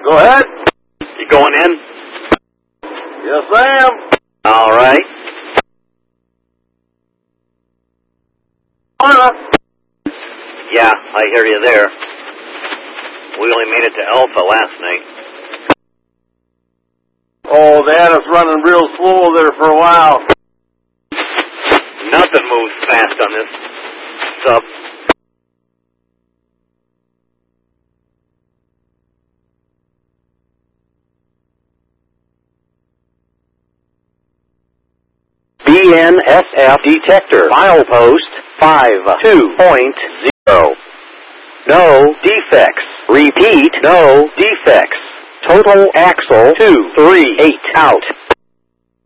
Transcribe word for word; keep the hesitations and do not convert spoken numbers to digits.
Go ahead. You going in? Yes, I am. All right. Anna. Yeah, I hear you there. We only made it to Alpha last night. Oh, they had us running real slow there for a while. Nothing moves fast on this sub. B N S F detector. Milepost five two point zero. No defects. Repeat, no defects. Total axle two three eight out.